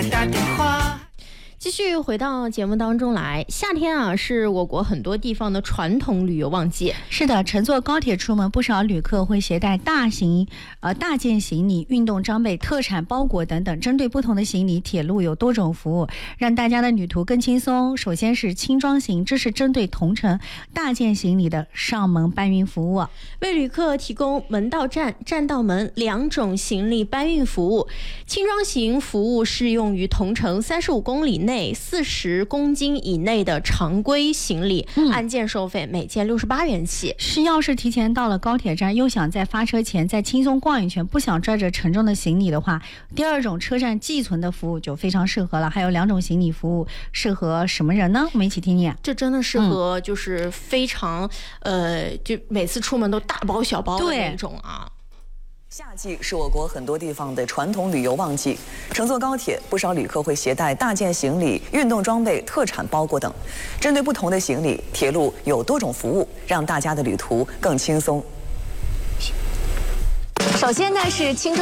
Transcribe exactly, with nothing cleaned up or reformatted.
你打电话。 继续回到节目当中来，夏天啊是我国很多地方的传统旅游旺季。 是的，乘坐高铁出门，不少旅客会携带大型、呃大件行李、运动装备、特产包裹等等。针对不同的行李，铁路有多种服务，让大家的旅途更轻松。首先是轻装行，这是针对同城大件行李的上门搬运服务， 为旅客提供门到站、站到门两种行李搬运服务。轻装行服务适用于同城三十五公里内。内四十公斤以内的常规行李，嗯、按件收费，每件六十八元起。 是，要是提前到了高铁站，又想在发车前再轻松逛一圈，不想拽着沉重的行李的话，第二种车站寄存的服务就非常适合了。还有两种行李服务适合什么人呢？我们一起听听。 这真的适合就是非常、嗯、呃，就每次出门都大包小包的那种啊。 夏季是我国很多地方的传统旅游旺季，乘坐高铁，不少旅客会携带大件行李、运动装备、特产包裹等。针对不同的行李，铁路有多种服务，让大家的旅途更轻松。 首先呢是轻装。